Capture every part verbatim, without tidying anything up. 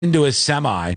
into a semi,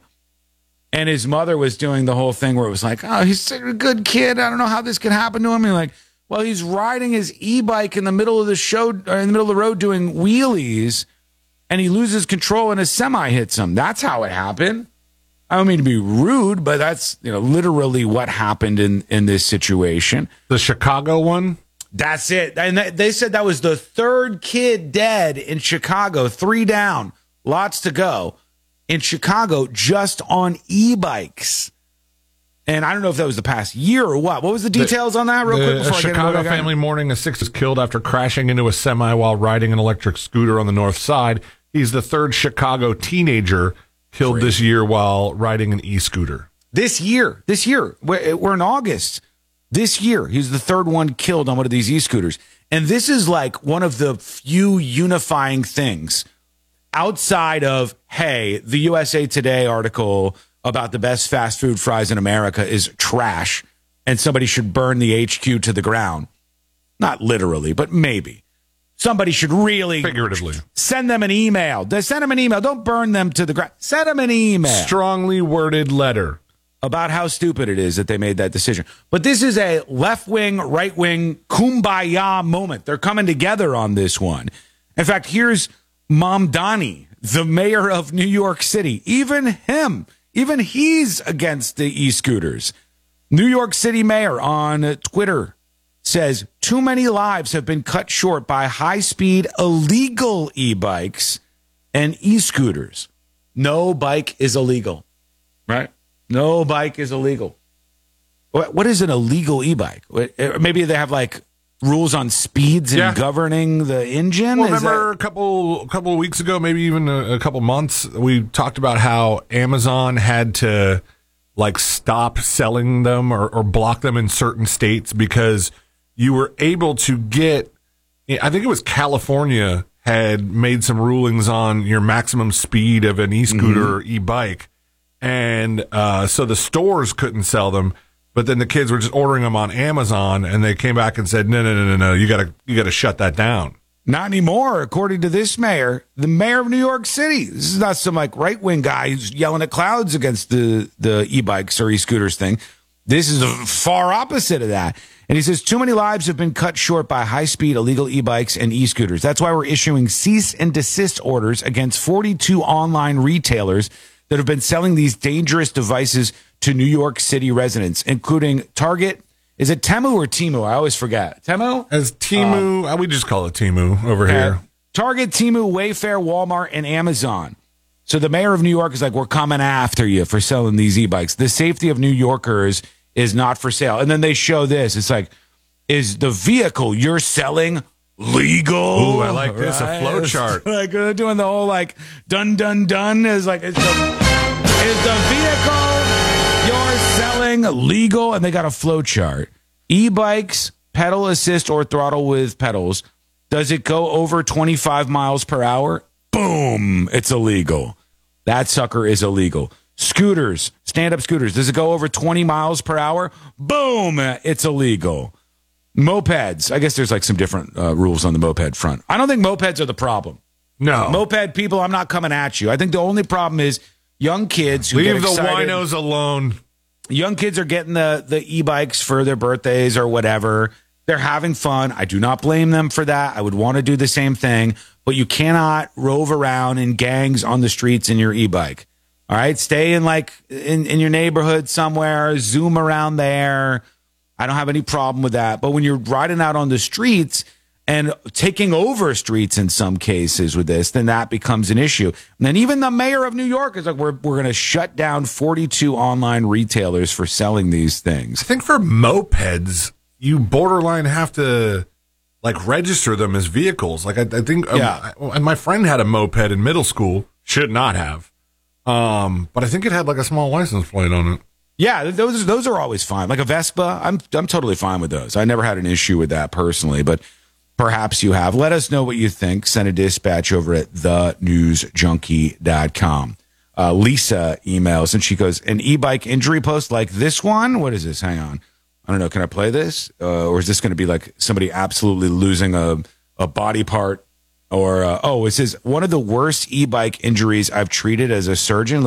and his mother was doing the whole thing where it was like, oh, he's a good kid. I don't know how this could happen to him. And like, well, he's riding his e-bike in the middle of the show, or in the middle of the road doing wheelies, and he loses control and a semi hits him. That's how it happened. I don't mean to be rude, but that's, you know, literally what happened in, in this situation. The Chicago one? That's it. And they said that was the third kid dead in Chicago, three down, lots to go in Chicago just on e-bikes. And I don't know if that was the past year or what. What was the details the, on that real the, quick? Before a I get Chicago family mourning a six is killed after crashing into a semi while riding an electric scooter on the north side. He's the third Chicago teenager killed Crazy. this year while riding an e-scooter. This year. This year. We're, we're in August. This year, he's the third one killed on one of these e-scooters. And this is like one of the few unifying things outside of, hey, the U S A Today article about the best fast food fries in America is trash and somebody should burn the H Q to the ground. Not literally, but maybe. Somebody should really figuratively send them an email. Send them an email. Don't burn them to the ground. Send them an email. Strongly worded letter about how stupid it is that they made that decision. But this is a left-wing, right-wing kumbaya moment. They're coming together on this one. In fact, here's Mamdani, the mayor of New York City. Even him, even he's against the e-scooters. New York City mayor on Twitter says, too many lives have been cut short by high-speed illegal e-bikes and e-scooters. No bike is illegal, right? No bike is illegal. What, what is an illegal e-bike? Maybe they have like rules on speeds and yeah. governing the engine. Well, remember that- a couple a couple of weeks ago, maybe even a, a couple months, we talked about how Amazon had to like stop selling them or, or block them in certain states because you were able to get. I think it was California had made some rulings on your maximum speed of an e-scooter mm-hmm. or e-bike. And uh, so the stores couldn't sell them, but then the kids were just ordering them on Amazon, and they came back and said, no, no, no, no, no, you got to you got to shut that down. Not anymore, according to this mayor, the mayor of New York City. This is not some like right-wing guy who's yelling at clouds against the, the e-bikes or e-scooters thing. This is a far opposite of that. And he says, too many lives have been cut short by high-speed illegal e-bikes and e-scooters. That's why we're issuing cease and desist orders against forty-two online retailers that have been selling these dangerous devices to New York City residents, including Target. Is it Temu or Temu? I always forget. Temu? As Temu, um, we just call it Temu over here. Target, Temu, Wayfair, Walmart, and Amazon. So the mayor of New York is like, we're coming after you for selling these e-bikes. The safety of New Yorkers is not for sale. And then they show this. It's like, is the vehicle you're selling legal? Ooh, I like this. Right? A flow chart. Like they're doing the whole like dun dun dun is like is the, is the vehicle you're selling legal? And they got a flow chart. E-bikes, pedal assist or throttle with pedals. Does it go over twenty-five miles per hour? Boom, it's illegal. That sucker is illegal. Scooters, stand-up scooters. Does it go over twenty miles per hour? Boom, it's illegal. Mopeds. I guess there's like some different uh, rules on the moped front. I don't think mopeds are the problem. No. Moped people, I'm not coming at you. I think the only problem is young kids who Leave get excited. the winos alone. Young kids are getting the, the e-bikes for their birthdays or whatever. They're having fun. I do not blame them for that. I would want to do the same thing. But you cannot rove around in gangs on the streets in your e-bike. All right? Stay in like in, in your neighborhood somewhere. Zoom around there. I don't have any problem with that. But when you're riding out on the streets and taking over streets in some cases with this, then that becomes an issue. And then even the mayor of New York is like, we're, we're going to shut down forty-two online retailers for selling these things. I think for mopeds, you borderline have to like register them as vehicles. Like I, I think, yeah. um, and my friend had a moped in middle school, should not have. Um, but I think it had like a small license plate on it. Yeah, those those are always fine. Like a Vespa, I'm I'm totally fine with those. I never had an issue with that personally, but perhaps you have. Let us know what you think. Send a dispatch over at the news junkie dot com. Uh, Lisa emails and she goes, an e-bike injury post like this one? What is this? Hang on. I don't know. Can I play this? Uh, or is this going to be like somebody absolutely losing a, a body part Or, uh, oh, it says one of the worst e-bike injuries I've treated as a surgeon.